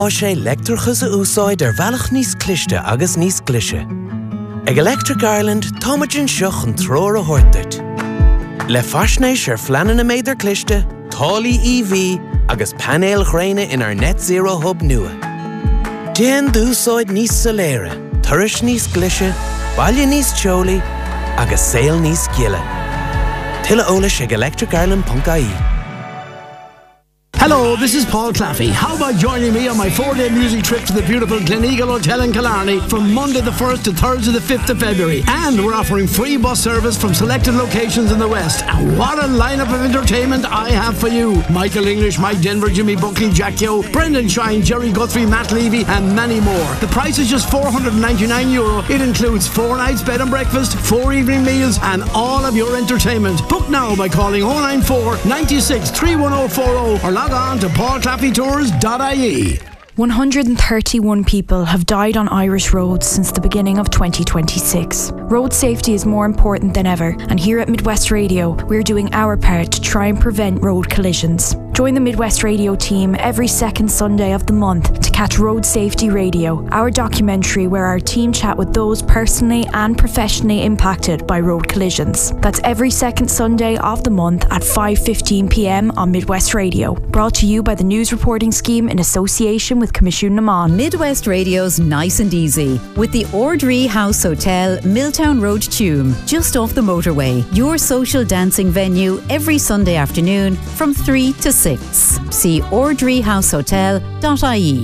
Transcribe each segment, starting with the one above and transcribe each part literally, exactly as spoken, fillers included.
Á sé lectrachas a úsáid ar bhealach níos cliste agus níos glise. Ag Electric Ireland, táimeann seach an tróir a thuirteart. Le faisnéis ar fleanan na méidir cliste, tálaí E V agus panéal chréine in our net zero hub nua. Déan d'úsáid níos soléire, turais níos glise, baile níos teolaí agus saol níos giile. Tuilleadh eolais ag electric ireland dot I E. Hello, this is Paul Claffey. How about joining me on my four-day music trip to the beautiful Gleneagle Hotel in Killarney from Monday the first to Thursday the fifth of February. And we're offering free bus service from selected locations in the West. And what a lineup of entertainment I have for you. Michael English, Mike Denver, Jimmy Buckley, Jack Yo, Brendan Shine, Jerry Guthrie, Matt Levy and many more. The price is just four hundred ninety-nine euro. It includes four nights bed and breakfast, four evening meals and all of your entertainment. Book now by calling oh nine four, nine six, three one oh four oh or log on to paul claffey tours dot I E. one hundred thirty-one people have died on Irish roads since the beginning of twenty twenty-six. Road safety is more important than ever, and here at Midwest Radio, we're doing our part to try and prevent road collisions. Join the Midwest Radio team every second Sunday of the month to catch Road Safety Radio, our documentary where our team chat with those personally and professionally impacted by road collisions. That's every second Sunday of the month at five fifteen p m on Midwest Radio. Brought to you by the News Reporting Scheme in association with Commission Naman. Midwest Radio's Nice and Easy with the Ordree House Hotel, Milltown Road, Tuam, just off the motorway. Your social dancing venue every Sunday afternoon from three to six. See ordree house hotel dot I E.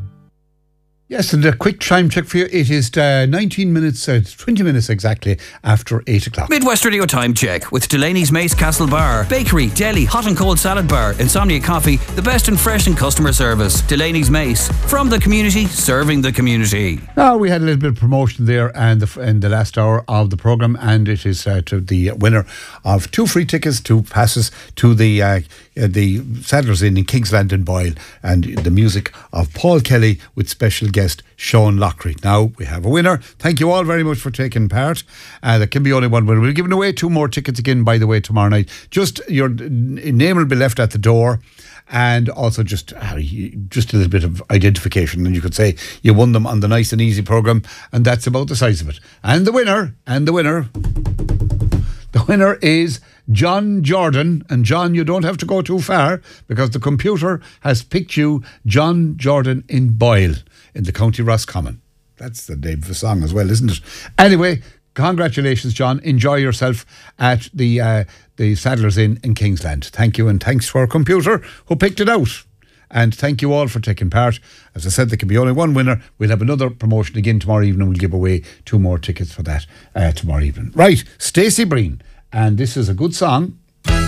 Yes, and a quick time check for you. It is uh, nineteen minutes, uh, twenty minutes exactly after eight o'clock. Midwest Radio time check with Delaney's Mace Castle Bar, Bakery, Deli, Hot and Cold Salad Bar, Insomnia Coffee, the best in fresh and customer service. Delaney's Mace, from the community, serving the community. Now, we had a little bit of promotion there and the, in the last hour of the programme, and it is uh, to the winner of two free tickets, two passes to the uh, uh, the Saddler's Inn in Kingsland and Boyle, and the music of Paul Kelly with special guest Sean Lockery. Now we have a winner. Thank you all very much for taking part. Uh, there can be only one winner. We're giving away two more tickets again, by the way, tomorrow night. Just your name will be left at the door, and also just uh, just a little bit of identification, and you could say you won them on the Nice and Easy programme, and that's about the size of it. And the winner, and the winner, the winner is John Jordan. And John, you don't have to go too far because the computer has picked you John Jordan in Boyle in the County Roscommon. That's the name of the song as well, isn't it? Anyway, congratulations, John. Enjoy yourself at the uh, the Saddler's Inn in Kingsland. Thank you, and thanks for our computer who picked it out. And thank you all for taking part. As I said, there can be only one winner. We'll have another promotion again tomorrow evening. We'll give away two more tickets for that uh, tomorrow evening. Right, Stacey Breen. And this is a good song.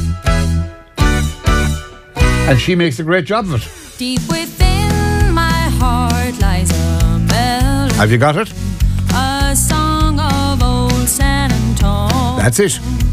And she makes a great job of it. Deep within my heart lies a melody. Have you got it? A song of old San Antonio. That's it.